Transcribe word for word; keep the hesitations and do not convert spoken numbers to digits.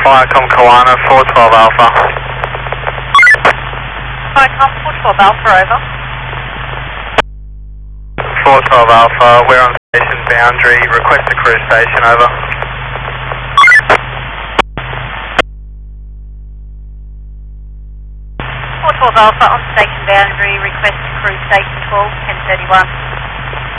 Viacom Kiwana, four twelve Alpha. Viacom four twelve Alpha, over. four twelve Alpha, we're on station boundary, request a crew station, over. four twelve Alpha on station boundary, request crew station twelve, ten thirty-one.